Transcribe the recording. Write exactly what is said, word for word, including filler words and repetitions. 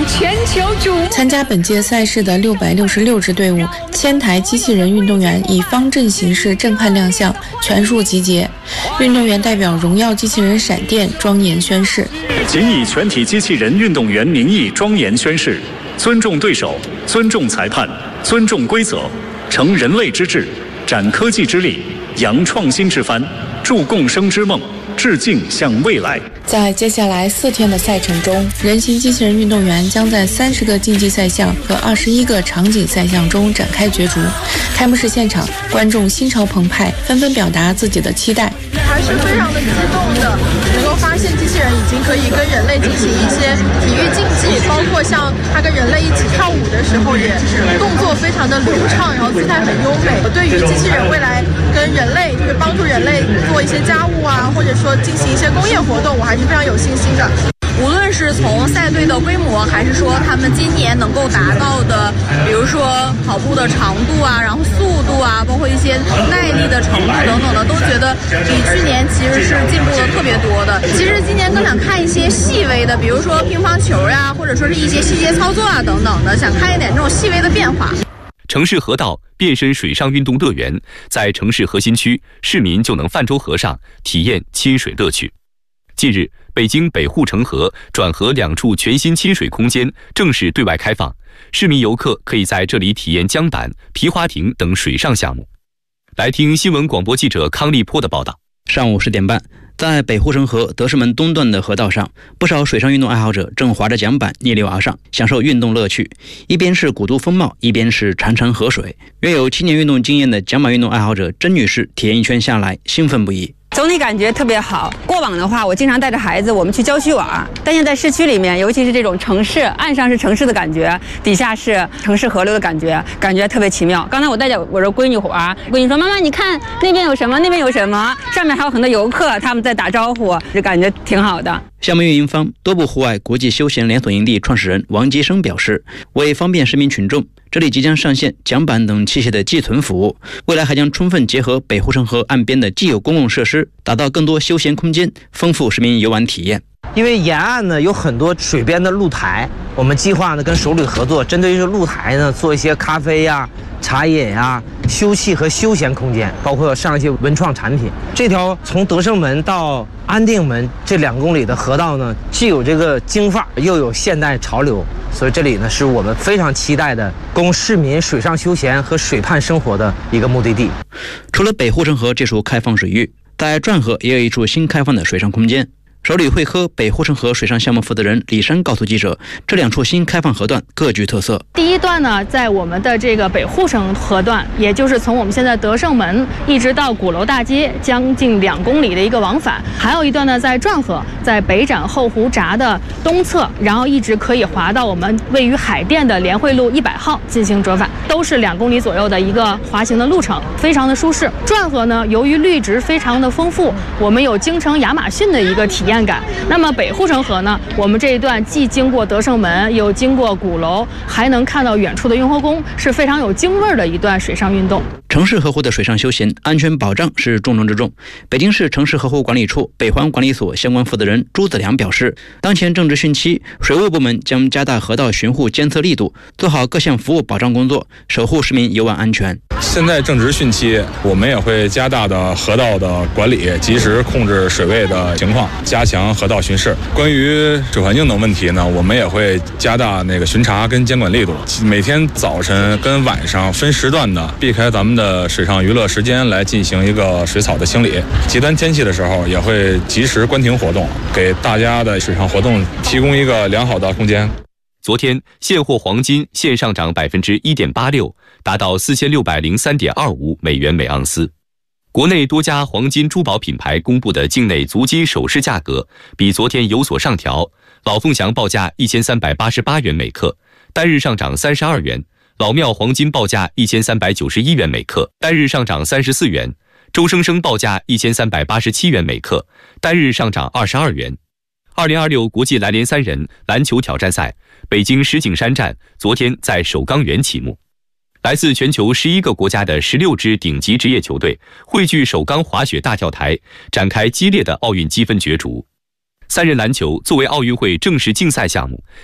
全球瞩目。 参加本届赛事的六百六十六支队伍，千台机器人运动员以方阵形式震撼亮相，全数集结。运动员代表荣耀机器人闪电庄严宣誓， 谨以全体机器人运动员名义庄严宣誓，尊重对手，尊重裁判，尊重规则，成人类之智，展科技之力，扬创新之帆，铸共生之梦，致敬向未来。 在接下来四天的赛程中，人形机器人运动员将在三十个竞技赛项和二十一个场景赛项中展开角逐。开幕式现场，观众心潮澎湃，纷纷表达自己的期待。 还是非常的激动的，能够发现机器人已经可以跟人类进行一些体育竞技，包括像它跟人类一起跳舞的时候，也动作非常的流畅，然后姿态很优美。我对于机器人未来跟人类，就是帮助人类做一些家务啊，或者说进行一些工业活动，我还是非常有信心的。 无论是从赛队的规模，还是说他们今年能够达到的，比如说跑步的长度啊，然后速度啊，包括一些耐力的程度等等的，都觉得比去年其实是进步的特别多的。其实今年更想看一些细微的，比如说乒乓球呀、啊，或者说是一些细节操作啊等等的，想看一点这种细微的变化。 城市河道变身水上运动乐园，在城市核心区，市民就能泛舟河上，体验亲水乐趣。近日，北京北护城河转河两处全新亲水空间正式对外开放，市民游客可以在这里体验桨板、皮划艇等水上项目。来听新闻广播记者康立波的报道。 上午十点半，在北护城河德胜门东段的河道上，不少水上运动爱好者正划着桨板逆流而上，享受运动乐趣。一边是古都风貌，一边是潺潺河水。约有七年运动经验的桨板运动爱好者甄女士体验一圈下来，兴奋不已。 总体感觉特别好。过往的话，我经常带着孩子我们去郊区玩，但现在市区里面，尤其是这种城市，岸上是城市的感觉，底下是城市河流的感觉，感觉特别奇妙。刚才我带着我的闺女玩，闺女说：“妈妈，你看那边有什么？那边有什么？上面还有很多游客，他们在打招呼，就感觉挺好的。” 项目运营方多部户外国际休闲连锁营地创始人王吉生表示，为方便市民群众，这里即将上线桨板等器械的寄存服务，未来还将充分结合北护城河岸边的既有公共设施，打造更多休闲空间，丰富市民游玩体验。 因为沿岸呢有很多水边的露台，我们计划呢跟手里合作，针对这露台呢做一些咖啡呀、茶饮呀、休憩和休闲空间，包括上一些文创产品。这条从德胜门到安定门这两公里的河道呢，既有这个京范儿，又有现代潮流，所以这里呢是我们非常期待的供市民水上休闲和水畔生活的一个目的地。 除了北护城河这处开放水域，在转河也有一处新开放的水上空间。首里会科北护城河水上项目负责人李珊告诉记者，这两处新开放河段各具特色。 第一段呢，在我们的这个北护城河段，也就是从我们现在德胜门一直到鼓楼大街，将近两公里的一个往返。还有一段呢，在转河，在北展后湖闸的东侧，然后一直可以滑到我们位于海淀的联汇路一百号进行折返，都是两公里左右的一个滑行的路程，非常的舒适。转河呢，由于绿植非常的丰富，我们有京城亚马逊的一个体验感。那么北护城河呢，我们这一段既经过德胜门，又经过鼓楼，还能看到远处的雍和宫，是非常有京味儿的一段水上运动。 城市河湖的水上休闲安全保障是重中之重。北京市城市河湖管理处北环管理所相关负责人朱子良表示，当前正值汛期，水务部门将加大河道巡护监测力度，做好各项服务保障工作，守护市民游玩安全。 现在正值汛期，我们也会加大的河道的管理，及时控制水位的情况，加强河道巡视。关于水环境等问题呢，我们也会加大那个巡查跟监管力度，每天早晨跟晚上分时段的避开咱们的水上娱乐时间来进行一个水草的清理。极端天气的时候，也会及时关停活动，给大家的水上活动提供一个良好的空间。 昨天，现货黄金现上涨百分之一点八六，达到四千六百零三点二五美元每盎司。国内多家黄金珠宝品牌公布的境内足金首饰价格比昨天有所上调，老凤祥报价一千三百八十八元每克，单日上涨三十二元；老庙黄金报价一千三百九十一元每克，单日上涨三十四元；周生生报价一千三百八十七元每克，单日上涨二十二元。二零二六国际篮联三人篮球挑战赛北京石景山站昨天在首钢园启幕。来自全球十一个国家的十六支顶级职业球队汇聚首钢滑雪大跳台，展开激烈的奥运积分角逐。三人篮球作为奥运会正式竞赛项目，